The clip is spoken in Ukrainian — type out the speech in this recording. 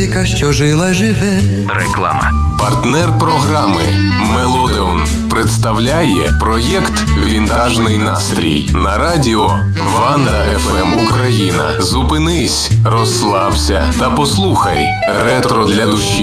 Що жила живе. Реклама. Партнер програми Мелодеон представляє проєкт «Вінтажний настрій» на радіо Ванда ФМ Україна. Зупинись, розслабся та послухай ретро для душі.